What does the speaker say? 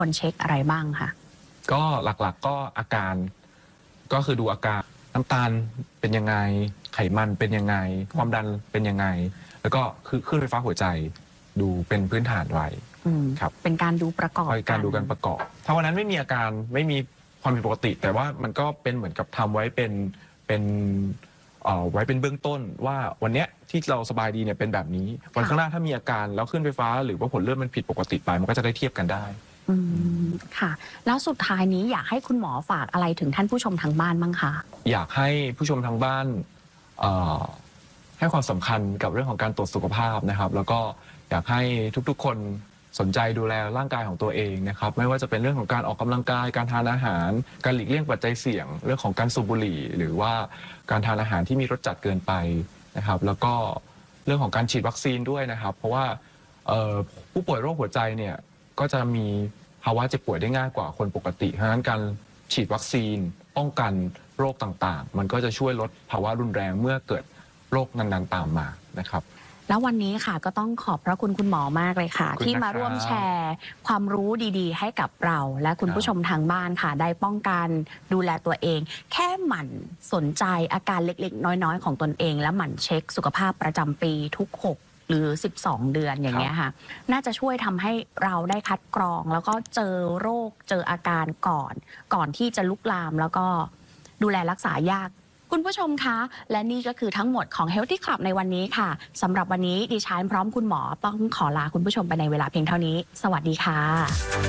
ควรเช็คอะไรบ้างคะก็หลักๆก็อาการก็คือดูอาการน้ำตาลเป็นยังไงไขมันเป็นยังไงความดันเป็นยังไงแล้วก็คือคลื่นไฟฟ้าหัวใจดูเป็นพื้นฐานไว้ครับเป็นการดูประกอบการดูการประกอบถ้าวันนั้นไม่มีอาการไม่มีความผิดปกติแต่ว่ามันก็เป็นเหมือนกับทำไว้เป็นไว้เป็นเบื้องต้นว่าวันนี้ที่เราสบายดีเนี่ยเป็นแบบนี้วันข้างหน้าถ้ามีอาการแล้วขึ้นไฟฟ้าหรือว่าผลเลือดมันผิดปกติไปมันก็จะได้เทียบกันได้ค่ะแล้วสุดท้ายนี้อยากให้คุณหมอฝากอะไรถึงท่านผู้ชมทางบ้านบ้างคะอยากให้ผู้ชมทางบ้านให้ความสำคัญกับเรื่องของการตรวจสุขภาพนะครับแล้วก็อยากให้ทุกๆคนสนใจดูแลร่างกายของตัวเองนะครับไม่ว่าจะเป็นเรื่องของการออกกำลังกายการทานอาหารการหลีกเลี่ยงปัจจัยเสี่ยงเรื่องของการสูบบุหรี่หรือว่าการทานอาหารที่มีรสจัดเกินไปนะครับแล้วก็เรื่องของการฉีดวัคซีนด้วยนะครับเพราะว่าผู้ป่วยโรคหัวใจเนี่ยก็จะมีภาวะเจ็บป่วยได้ง่ายกว่าคนปกติเพราะฉะนั้นการฉีดวัคซีนป้องกันโรคต่างๆมันก็จะช่วยลดภาวะรุนแรงเมื่อเกิดโรคนั้นๆตามมานะครับแล้ววันนี้ค่ะก็ต้องขอบพระคุณคุณหมอมากเลยค่ะที่มาร่วมแชร์ความรู้ดีๆให้กับเราและคุณผู้ชมทางบ้านค่ะได้ป้องกันดูแลตัวเองแค่หมั่นสนใจอาการเล็กๆน้อยๆของตนเองและหมั่นเช็คสุขภาพประจำปีทุก6หรือ12 เดือนอย่างเงี้ยค่ะน่าจะช่วยทำให้เราได้คัดกรองแล้วก็เจอโรคเจออาการก่อนที่จะลุกลามแล้วก็ดูแลรักษายากคุณผู้ชมคะและนี่ก็คือทั้งหมดของ Healthy Club ในวันนี้ค่ะสำหรับวันนี้ดิฉันพร้อมคุณหมอต้องขอลาคุณผู้ชมไปในเวลาเพียงเท่านี้สวัสดีค่ะ